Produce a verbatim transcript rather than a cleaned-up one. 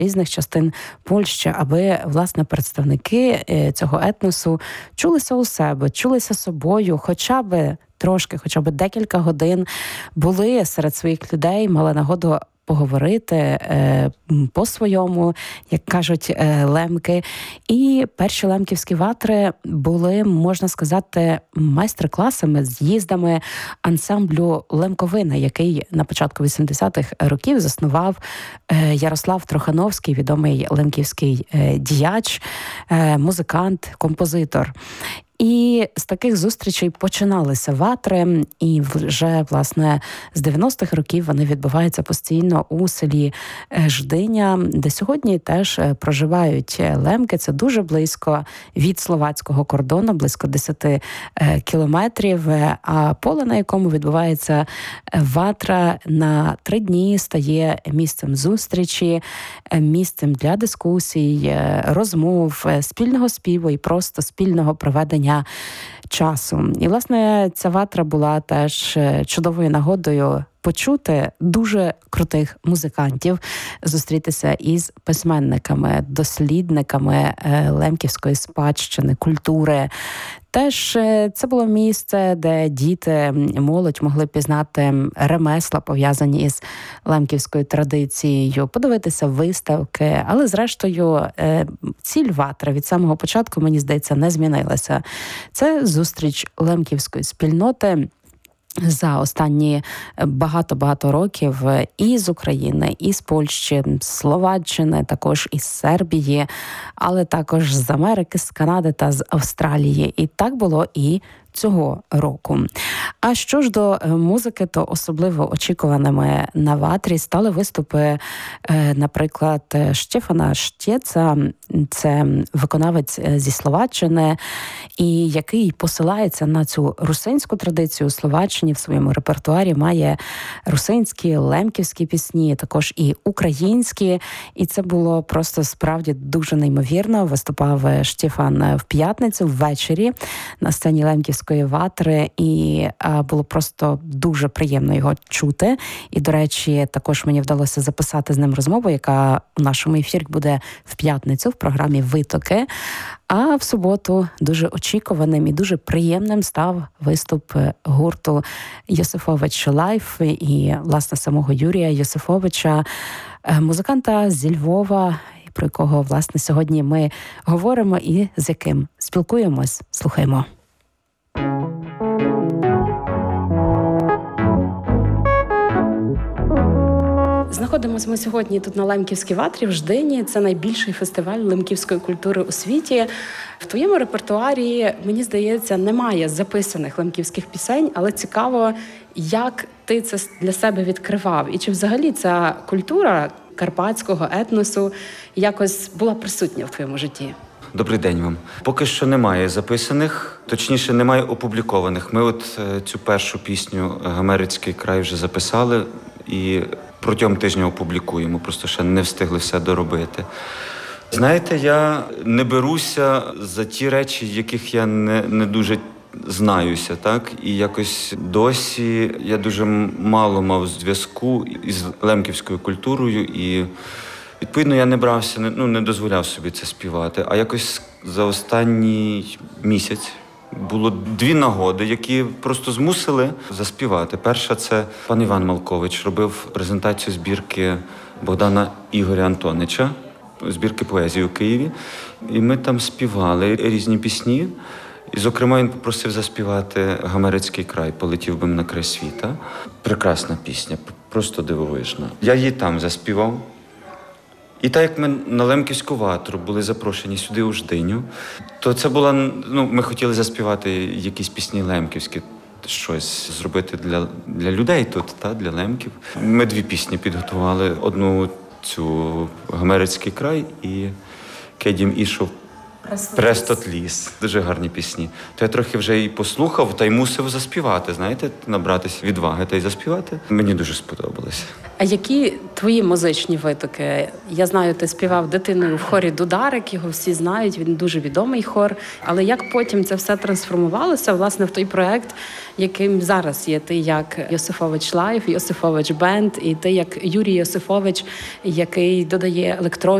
різних частин Польщі, аби, власне, представники цього етносу чулися у себе, чулися собою, хоча б трошки, хоча б декілька годин були серед своїх людей, мали нагоду поговорити е, по-своєму, як кажуть е, лемки. І перші лемківські ватри були, можна сказати, майстер-класами, з'їздами ансамблю «Лемковина», який на початку вісімдесятих років заснував е, Ярослав Трохановський, відомий лемківський е, діяч, е, музикант, композитор. І з таких зустрічей починалися ватри, і вже, власне, з дев'яностих років вони відбуваються постійно у селі Ждиня, де сьогодні теж проживають лемки. Це дуже близько від словацького кордону, близько десять кілометрів, а поле, на якому відбувається ватра, на три дні стає місцем зустрічі, місцем для дискусій, розмов, спільного співу і просто спільного проведення часу. І, власне, ця ватра була теж чудовою нагодою почути дуже крутих музикантів, зустрітися із письменниками, дослідниками лемківської спадщини, культури. Теж це було місце, де діти, молодь могли пізнати ремесла, пов'язані із лемківською традицією, подивитися виставки, але зрештою ціль ватри від самого початку, мені здається, не змінилася. Це зустріч лемківської спільноти за останні багато-багато років і з України, і з Польщі, з Словаччини, також із Сербії, але також з Америки, з Канади та з Австралії. І так було і цього року. А що ж до музики, то особливо очікуваними на ватрі стали виступи, наприклад, Штефана Штєца, це виконавець зі Словаччини, і який посилається на цю русинську традицію. У Словаччині в своєму репертуарі має русинські, лемківські пісні, також і українські, і це було просто справді дуже неймовірно. Виступав Штефан в п'ятницю ввечері на сцені лемківської ватри, і а, було просто дуже приємно його чути. І, до речі, також мені вдалося записати з ним розмову, яка у нашому ефірі буде в п'ятницю в програмі «Витоки». А в суботу дуже очікуваним і дуже приємним став виступ гурту «Йосифович Лайф» і, власне, самого Юрія Йосифовича, музиканта зі Львова, про якого, власне, сьогодні ми говоримо і з яким спілкуємось. Слухаємо. Знаходимося ми сьогодні тут на Лемківській ватрі в Ждині. Це найбільший фестиваль лемківської культури у світі. В твоєму репертуарі, мені здається, немає записаних лемківських пісень, але цікаво, як ти це для себе відкривав. І чи взагалі ця культура карпатського етносу якось була присутня в твоєму житті? Добрий день вам. Поки що немає записаних, точніше, немає опублікованих. Ми от цю першу пісню «Гамерицький край» вже записали і протягом тижня опублікуємо, просто ще не встигли все доробити. Знаєте, я не беруся за ті речі, яких я не, не дуже знаюся, так? І якось досі я дуже мало мав зв'язку із лемківською культурою, і відповідно я не брався, ну, не дозволяв собі це співати. А якось за останній місяць було дві нагоди, які просто змусили заспівати. Перша – це пан Іван Малкович робив презентацію збірки Богдана Ігоря Антонича, збірки поезії у Києві. І ми там співали різні пісні. І, зокрема, він попросив заспівати «Гамерицький край», «Полетів би на край світа». Прекрасна пісня, просто дивовижна. Я її там заспівав. І так як ми на Лемківську ватру були запрошені сюди у Ждиню, то це була, ну, ми хотіли заспівати якісь пісні лемківські, щось зробити для, для людей тут, та, для лемків. Ми дві пісні підготували. Одну цю «Гамерицький край» і «Кедім ішов Престотліс. Дуже гарні пісні. То я трохи вже і послухав, та й мусив заспівати, знаєте, набратись відваги та й заспівати. Мені дуже сподобалося. А які твої музичні витоки? Я знаю, ти співав дитиною в хорі «Дударик», його всі знають, він дуже відомий хор. Але як потім це все трансформувалося, власне, в той проект, яким зараз є ти як Йосифович Лайв, Йосифович Бенд, і ти як Юрій Йосифович, який додає електронні